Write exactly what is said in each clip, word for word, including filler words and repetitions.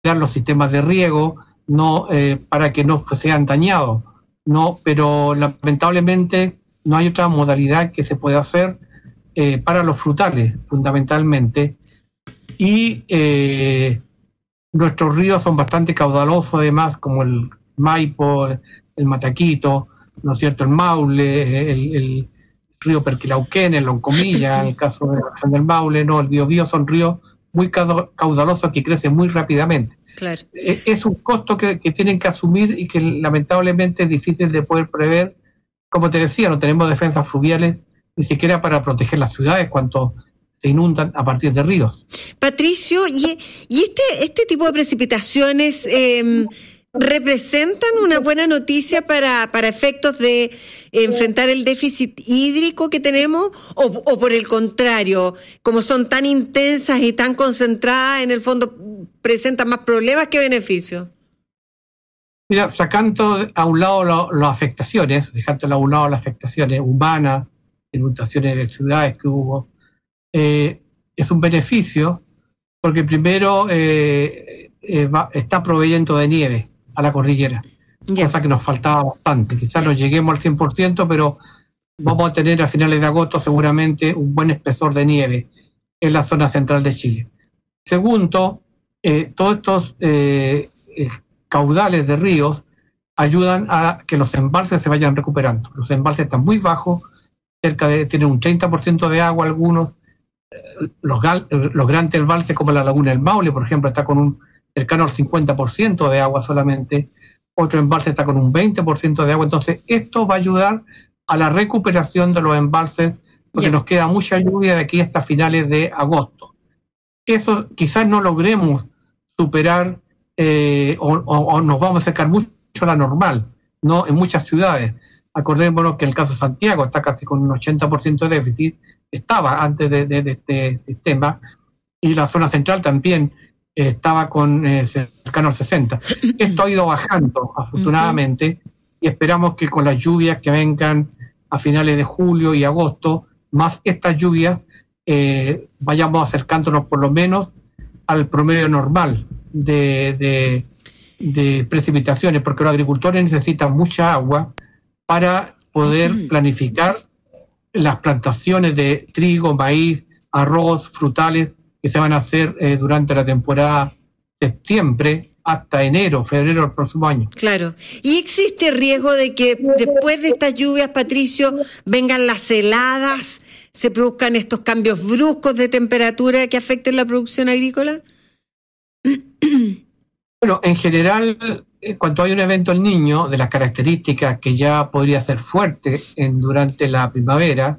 los sistemas de riego, no eh, para que no sean dañados, no, pero lamentablemente no hay otra modalidad que se pueda hacer eh, para los frutales, fundamentalmente, y eh, nuestros ríos son bastante caudalosos, además, como el Maipo, el Mataquito, ¿no es cierto?, el Maule, el, el río Perquilauquén, el Loncomilla, en el caso de la región del Maule, no, el Biobío, son ríos muy caudalosos que crecen muy rápidamente. Claro. Es un costo que, que tienen que asumir y que lamentablemente es difícil de poder prever. Como te decía, no tenemos defensas fluviales ni siquiera para proteger las ciudades cuando se inundan a partir de ríos. Patricio, ¿y, y este, este tipo de precipitaciones eh, representan una buena noticia para, para efectos de enfrentar el déficit hídrico que tenemos? O, o por el contrario, como son tan intensas y tan concentradas, en el fondo presentan más problemas que beneficios? Mira, sacando a un lado lo, las afectaciones, dejando a un lado las afectaciones humanas, inundaciones de ciudades que hubo, eh, es un beneficio porque primero eh, eh, va, está proveyendo de nieve a la cordillera, yeah. cosa que nos faltaba bastante. Quizás yeah. no lleguemos al cien por ciento, pero vamos a tener a finales de agosto seguramente un buen espesor de nieve en la zona central de Chile. Segundo, eh, todos estos eh, eh, caudales de ríos ayudan a que los embalses se vayan recuperando. Los embalses están muy bajos, cerca de, tienen un treinta por ciento de agua algunos. Los, gal, los grandes embalses como la Laguna del Maule, por ejemplo, está con un cercano al cincuenta por ciento de agua solamente. Otro embalse está con un veinte por ciento de agua. Entonces, esto va a ayudar a la recuperación de los embalses, porque yeah. nos queda mucha lluvia de aquí hasta finales de agosto. Eso quizás no logremos superar eh, o, o, o nos vamos a acercar mucho a la normal, ¿no? En muchas ciudades. Acordémonos que el caso de Santiago está casi con un ochenta por ciento de déficit, estaba antes de, de, de este sistema, y la zona central también eh, estaba con eh, cercano al sesenta. Esto ha ido bajando, afortunadamente, uh-huh. y esperamos que con las lluvias que vengan a finales de julio y agosto, más estas lluvias, eh, vayamos acercándonos por lo menos al promedio normal de, de, de precipitaciones, porque los agricultores necesitan mucha agua para poder uh-huh. planificar las plantaciones de trigo, maíz, arroz, frutales que se van a hacer eh, durante la temporada septiembre hasta enero, febrero del próximo año. Claro. ¿Y existe riesgo de que después de estas lluvias, Patricio, vengan las heladas, se produzcan estos cambios bruscos de temperatura que afecten la producción agrícola? Bueno, en general, cuando hay un evento El Niño, de las características que ya podría ser fuerte en, durante la primavera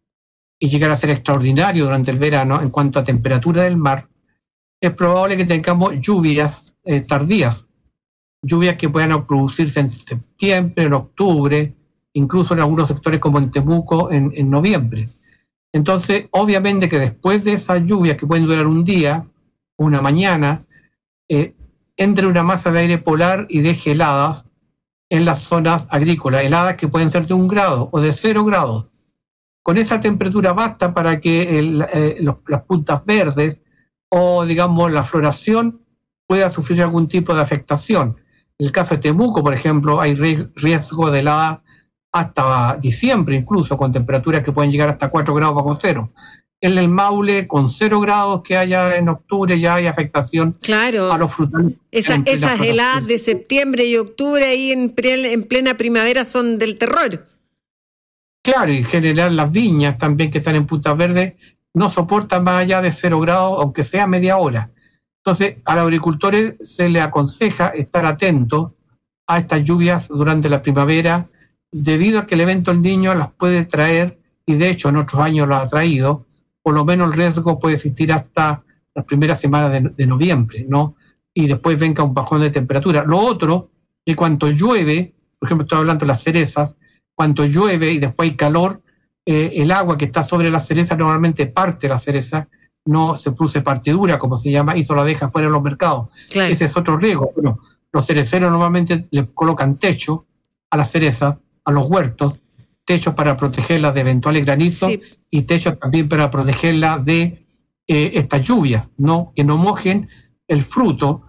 y llegar a ser extraordinario durante el verano en cuanto a temperatura del mar, es probable que tengamos lluvias eh, tardías, lluvias que puedan producirse en septiembre, en octubre, incluso en algunos sectores como en Temuco en, en noviembre. Entonces, obviamente que después de esas lluvias que pueden durar un día, una mañana, eh, entre una masa de aire polar y deje heladas en las zonas agrícolas, heladas que pueden ser de un grado o de cero grados. Con esa temperatura basta para que el, eh, los, las puntas verdes o, digamos, la floración pueda sufrir algún tipo de afectación. En el caso de Temuco, por ejemplo, hay riesgo de heladas hasta diciembre, incluso, con temperaturas que pueden llegar hasta cuatro grados bajo cero. En el Maule, con cero grados que haya en octubre, ya hay afectación claro. a los frutales. Esa, esas heladas de septiembre y octubre ahí en, pre, en plena primavera son del terror. Claro, y en general las viñas también que están en puntas verdes no soportan más allá de cero grados, aunque sea media hora. Entonces, a los agricultores se les aconseja estar atentos a estas lluvias durante la primavera, debido a que el evento El Niño las puede traer, y de hecho en otros años lo ha traído. Por lo menos el riesgo puede existir hasta las primeras semanas de, de noviembre, ¿no? Y después venga un bajón de temperatura. Lo otro, que cuando llueve, por ejemplo, estoy hablando de las cerezas, cuando llueve y después hay calor, eh, el agua que está sobre la cereza normalmente parte la cereza, no se produce partidura, como se llama, y se la deja fuera de los mercados. Claro. Ese es otro riesgo. Bueno, los cereceros normalmente le colocan techo a las cerezas, a los huertos, techos para protegerlas de eventuales granizos sí. y techos también para protegerlas de eh, estas lluvias, ¿no? Que no mojen el fruto,